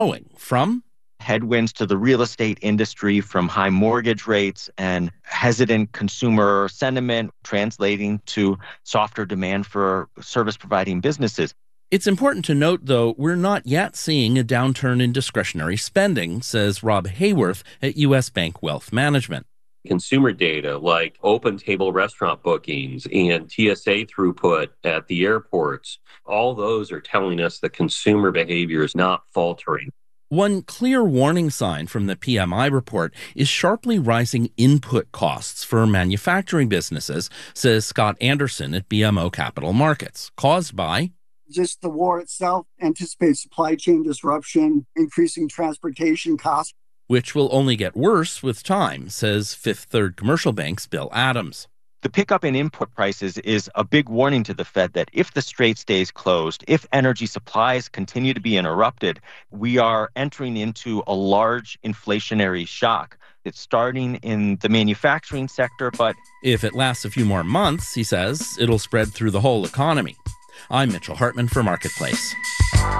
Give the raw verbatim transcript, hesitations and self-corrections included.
Owing from headwinds to the real estate industry from high mortgage rates and hesitant consumer sentiment translating to softer demand for service providing businesses. It's important to note, though, we're not yet seeing a downturn in discretionary spending, says Rob Hayworth at U S Bank Wealth Management. Consumer data like open table restaurant bookings and T S A throughput at the airports, all those are telling us that consumer behavior is not faltering. One clear warning sign from the P M I report is sharply rising input costs for manufacturing businesses, says Scott Anderson at B M O Capital Markets, caused by just the war itself, anticipate supply chain disruption, increasing transportation costs, which will only get worse with time, says Fifth Third Commercial Bank's Bill Adams. The pickup in input prices is a big warning to the Fed that if the strait stays closed, if energy supplies continue to be interrupted, we are entering into a large inflationary shock. It's starting in the manufacturing sector, but if it lasts a few more months, he says, it'll spread through the whole economy. I'm Mitchell Hartman for Marketplace.